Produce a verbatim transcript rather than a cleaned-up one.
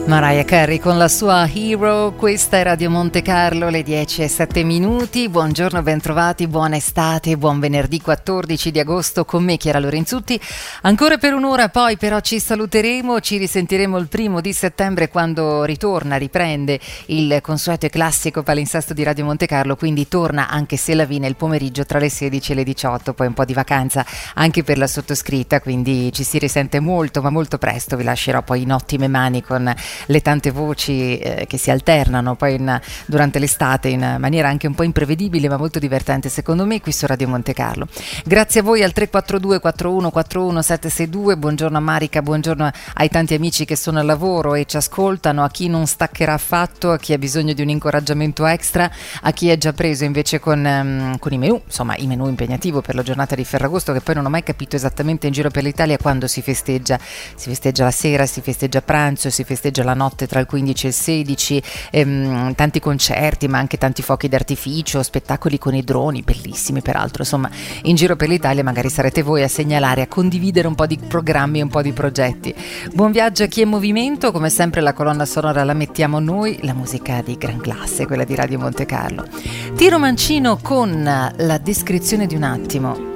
Mariah Carey con la sua Hero. Questa è Radio Monte Carlo, le dieci e sette minuti. Buongiorno, bentrovati, buona estate, buon venerdì quattordici di agosto con me Chiara Lorenzutti. Ancora per un'ora, poi però ci saluteremo, ci risentiremo il primo di settembre quando ritorna, riprende il consueto e classico palinsesto di Radio Monte Carlo, quindi torna anche se la vi nel pomeriggio tra le sedici e le diciotto, poi un po' di vacanza anche per la sottoscritta, quindi ci si risente molto ma molto presto. Vi lascerò poi in ottime mani con le tante voci eh, che si alternano poi in, durante l'estate in maniera anche un po' imprevedibile ma molto divertente secondo me qui su Radio Monte Carlo. Grazie a voi al tre quattro due quattro uno quattro uno sette sei due, buongiorno a Marica, buongiorno ai tanti amici che sono al lavoro e ci ascoltano, a chi non staccherà affatto, a chi ha bisogno di un incoraggiamento extra, a chi è già preso invece con, um, con i menù, insomma i menù impegnativo per la giornata di Ferragosto, che poi non ho mai capito esattamente in giro per l'Italia quando si festeggia, si festeggia la sera, si festeggia a pranzo, si festeggia la notte tra il quindici e il sedici, ehm, tanti concerti ma anche tanti fuochi d'artificio, spettacoli con i droni, bellissimi peraltro, insomma in giro per l'Italia magari sarete voi a segnalare, a condividere un po' di programmi, un po' di progetti. Buon viaggio a chi è in movimento, come sempre la colonna sonora la mettiamo noi, la musica di gran classe, quella di Radio Monte Carlo. Tiro mancino con la descrizione di un attimo.